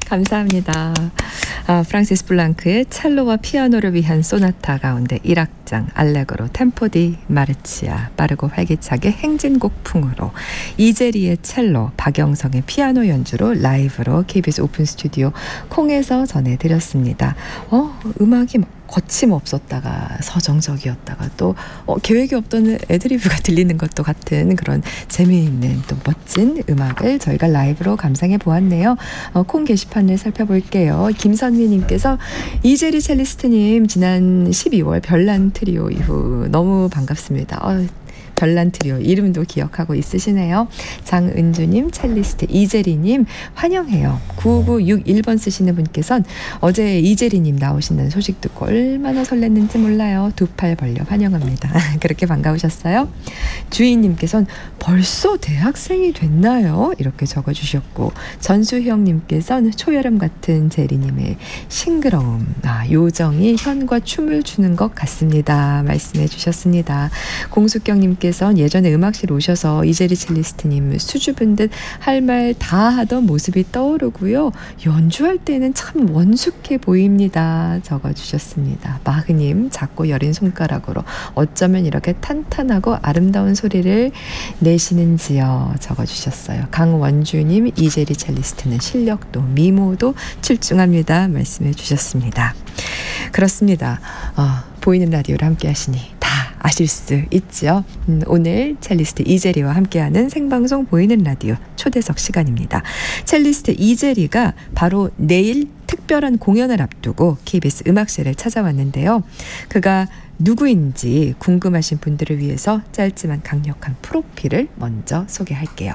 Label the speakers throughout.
Speaker 1: 감사합니다. 프랑시스 블랑크의 첼로와 피아노를 위한 소나타 가운데 1악장 알레그로 템포 디 마르치아 빠르고 활기차게 행진곡풍으로 이재리의 첼로, 박영성의 피아노 연주로 라이브로 KBS 오픈 스튜디오 콩에서 전해드렸습니다. 음악이 거침없었다가 서정적이었다가 또 계획이 없던 애드리브가 들리는 것도 같은 그런 재미있는 또 멋진 음악을 저희가 라이브로 감상해 보았네요. 콩 게시판을 살펴볼게요. 김선미님께서 이재리 첼리스트님 지난 12월 별난 트리오 이후 너무 반갑습니다. 별난 트리오 이름도 기억하고 있으시네요. 장은주님, 첼리스트 이재리님 환영해요. 9961번 쓰시는 분께서는 어제 이재리님 나오신다는 소식 듣고 얼마나 설렜는지 몰라요. 두 팔 벌려 환영합니다. 그렇게 반가우셨어요? 주인님께서는 벌써 대학생이 됐나요? 이렇게 적어주셨고 전수형님께서는 초여름 같은 제리님의 싱그러움, 요정이 현과 춤을 추는 것 같습니다. 말씀해 주셨습니다. 공숙경님께서 예전에 음악실 오셔서 이재리 첼리스트님 수줍은 듯 할 말 다 하던 모습이 떠오르고요. 연주할 때는 참 원숙해 보입니다. 적어주셨습니다. 마흐님 작고 여린 손가락으로 어쩌면 이렇게 탄탄하고 아름다운 소리를 내시는지요. 적어주셨어요. 강원주님 이재리 첼리스트는 실력도 미모도 출중합니다. 말씀해 주셨습니다. 그렇습니다. 보이는 라디오를 함께 하시니 아실 수 있죠. 오늘 첼리스트 이재리와 함께하는 생방송 보이는 라디오 초대석 시간입니다. 첼리스트 이재리가 바로 내일 특별한 공연을 앞두고 KBS 음악실을 찾아왔는데요. 그가 누구인지 궁금하신 분들을 위해서 짧지만 강력한 프로필을 먼저 소개할게요.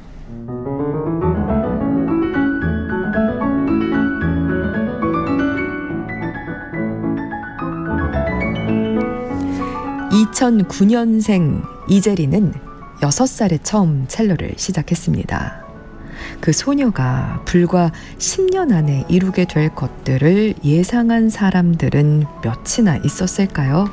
Speaker 1: 2009년생 이재리는 6살에 처음 첼로를 시작했습니다. 그 소녀가 불과 10년 안에 이루게 될 것들을 예상한 사람들은 몇이나 있었을까요?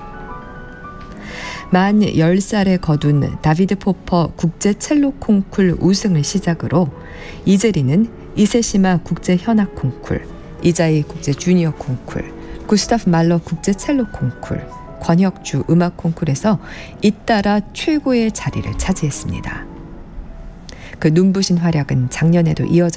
Speaker 1: 만 10살에 거둔 다비드 포퍼 국제 첼로 콩쿨 우승을 시작으로 이재리는 이세시마 국제 현악 콩쿨, 이자이 국제 주니어 콩쿨, 구스타프 말러 국제 첼로 콩쿨, 권혁주 음악 콩쿨에서 잇따라 최고의 자리를 차지했습니다. 그 눈부신 활약은 작년에도 이어져